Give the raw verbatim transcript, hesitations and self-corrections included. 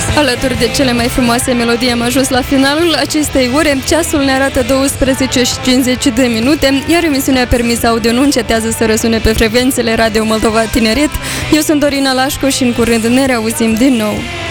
Alături de cele mai frumoase melodii am ajuns la finalul acestei ore. Ceasul ne arată douăsprezece și cincizeci de minute, iar emisiunea Permis Audio nu încetează să răsune pe frecvențele Radio Moldova Tineret. Eu sunt Dorina Lașcu și în curând ne reauzim din nou.